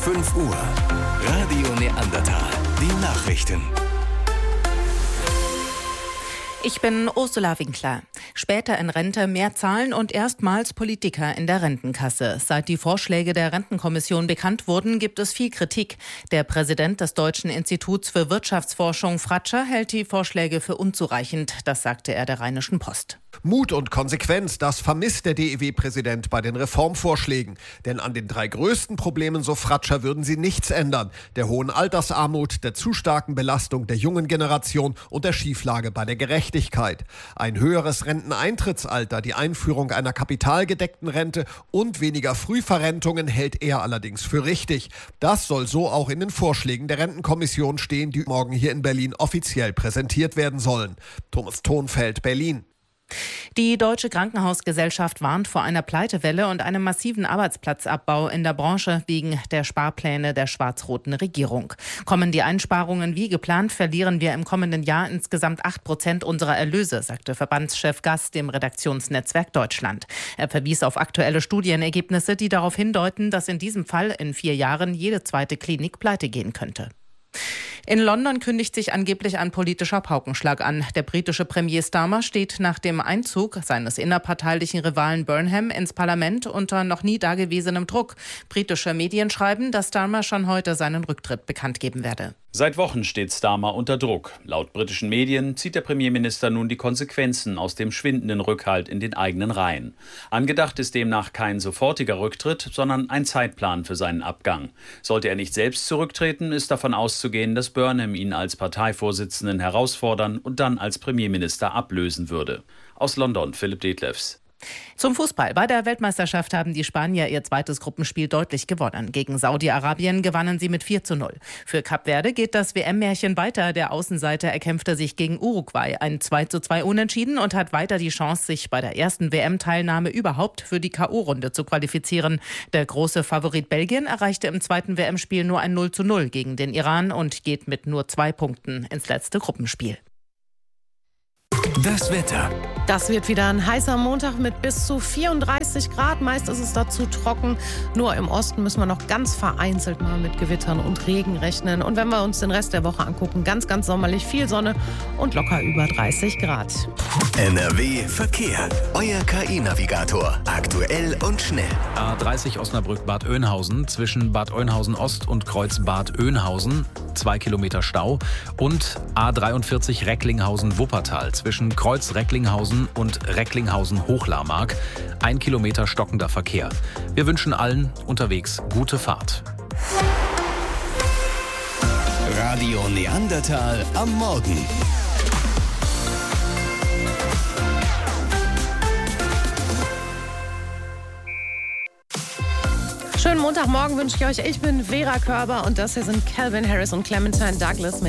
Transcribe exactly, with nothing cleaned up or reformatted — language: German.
fünf Uhr. Radio Neandertal. Die Nachrichten. Ich bin Ursula Winkler. Später in Rente mehr zahlen und erstmals Politiker in der Rentenkasse. Seit die Vorschläge der Rentenkommission bekannt wurden, gibt es viel Kritik. Der Präsident des Deutschen Instituts für Wirtschaftsforschung, Fratscher, hält die Vorschläge für unzureichend. Das sagte er der Rheinischen Post. Mut und Konsequenz, das vermisst der D E W-Präsident bei den Reformvorschlägen. Denn an den drei größten Problemen, so Fratscher, würden sie nichts ändern. Der hohen Altersarmut, der zu starken Belastung der jungen Generation und der Schieflage bei der Gerechtigkeit. Ein höheres Renteneintrittsalter, die Einführung einer kapitalgedeckten Rente und weniger Frühverrentungen hält er allerdings für richtig. Das soll so auch in den Vorschlägen der Rentenkommission stehen, die morgen hier in Berlin offiziell präsentiert werden sollen. Thomas Thonfeld, Berlin. Die Deutsche Krankenhausgesellschaft warnt vor einer Pleitewelle und einem massiven Arbeitsplatzabbau in der Branche wegen der Sparpläne der schwarz-roten Regierung. Kommen die Einsparungen wie geplant, verlieren wir im kommenden Jahr insgesamt acht Prozent unserer Erlöse, sagte Verbandschef Gass dem Redaktionsnetzwerk Deutschland. Er verwies auf aktuelle Studienergebnisse, die darauf hindeuten, dass in diesem Fall in vier Jahren jede zweite Klinik pleite gehen könnte. In London kündigt sich angeblich ein politischer Paukenschlag an. Der britische Premier Starmer steht nach dem Einzug seines innerparteilichen Rivalen Burnham ins Parlament unter noch nie dagewesenem Druck. Britische Medien schreiben, dass Starmer schon heute seinen Rücktritt bekannt geben werde. Seit Wochen steht Starmer unter Druck. Laut britischen Medien zieht der Premierminister nun die Konsequenzen aus dem schwindenden Rückhalt in den eigenen Reihen. Angedacht ist demnach kein sofortiger Rücktritt, sondern ein Zeitplan für seinen Abgang. Sollte er nicht selbst zurücktreten, ist davon auszugehen, dass Burnham ihn als Parteivorsitzenden herausfordern und dann als Premierminister ablösen würde. Aus London, Philipp Detlefs. Zum Fußball. Bei der Weltmeisterschaft haben die Spanier ihr zweites Gruppenspiel deutlich gewonnen. Gegen Saudi-Arabien gewannen sie mit vier zu null. Für Kap Verde geht das W M-Märchen weiter. Der Außenseiter erkämpfte sich gegen Uruguay ein zwei zu zwei Unentschieden und hat weiter die Chance, sich bei der ersten W M-Teilnahme überhaupt für die K O-Runde zu qualifizieren. Der große Favorit Belgien erreichte im zweiten W M-Spiel nur ein null zu null gegen den Iran und geht mit nur zwei Punkten ins letzte Gruppenspiel. Das Wetter. Das wird wieder ein heißer Montag mit bis zu vierunddreißig Grad. Meist ist es dazu trocken. Nur im Osten müssen wir noch ganz vereinzelt mal mit Gewittern und Regen rechnen. Und wenn wir uns den Rest der Woche angucken, ganz, ganz sommerlich, viel Sonne und locker über dreißig Grad. N R W Verkehr. Euer K I-Navigator. Aktuell und schnell. A dreißig Osnabrück-Bad Oeynhausen zwischen Bad Oeynhausen Ost und Kreuz Bad Oeynhausen. Zwei Kilometer Stau. Und A dreiundvierzig Recklinghausen-Wuppertal zwischen Kreuz Recklinghausen und Recklinghausen-Hochlarmark. Ein Kilometer stockender Verkehr. Wir wünschen allen unterwegs gute Fahrt. Radio Neandertal am Morgen. Schönen Montagmorgen wünsche ich euch. Ich bin Vera Körber und das hier sind Calvin Harris und Clementine Douglas mit